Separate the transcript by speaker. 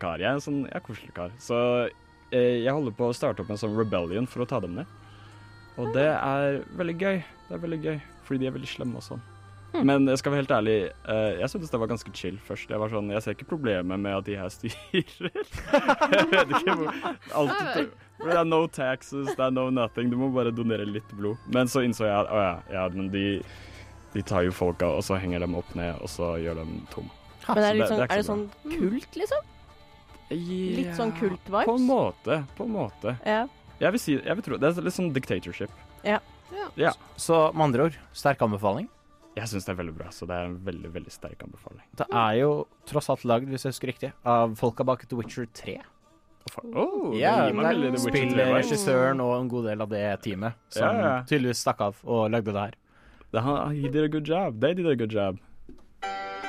Speaker 1: kar. Jeg er koselig kar. Så jeg holder på å starte opp en sånn rebellion for å ta dem ned. Og det er veldig gøy. Fordi de er veldig slemme og sånn. Men jeg skal være helt ærlig, jeg synes det var ganske chill først. Jeg var sånn, jeg ser ikke problemet med at de her styrer. Jeg vet ikke hvor... Det er no taxes, det er no nothing. Du må bare donere litt blod. Men så innså jeg at men de tar jo folka, og så henger dem opp ned, og så gjør dem tom.
Speaker 2: Men er
Speaker 1: Så
Speaker 2: det sånn kult, liksom? Litt sånn kult-vibes?
Speaker 1: På en måte.
Speaker 2: Ja.
Speaker 1: Jeg vil tro, det er litt sånn dictatorship.
Speaker 2: Ja.
Speaker 3: Så med andre ord, sterk anbefaling.
Speaker 1: Jeg synes det er veldig bra, så det er en veldig, veldig sterk anbefaling.
Speaker 3: Det er jo tross alt lagd, hvis jeg husker riktig, av folka bak The Witcher 3.
Speaker 1: Der
Speaker 3: spiller regissøren og en god del av det teamet som tydeligvis stakk av og lagde det her.
Speaker 1: He did a good job. They did a good job.